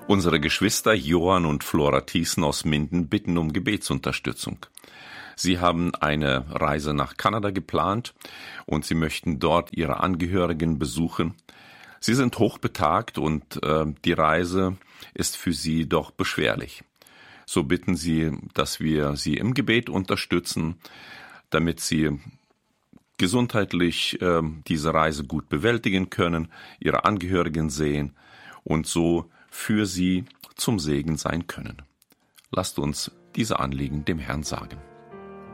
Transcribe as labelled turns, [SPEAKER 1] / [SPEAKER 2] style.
[SPEAKER 1] Unsere Geschwister Johann und Flora Thiessen aus Minden bitten um Gebetsunterstützung. Sie haben eine Reise nach Kanada geplant und sie möchten dort ihre Angehörigen besuchen. Sie sind hochbetagt und die Reise ist für sie doch beschwerlich. So bitten sie, dass wir sie im Gebet unterstützen, damit sie gesundheitlich diese Reise gut bewältigen können, ihre Angehörigen sehen und so für sie zum Segen sein können. Lasst uns diese Anliegen dem Herrn sagen.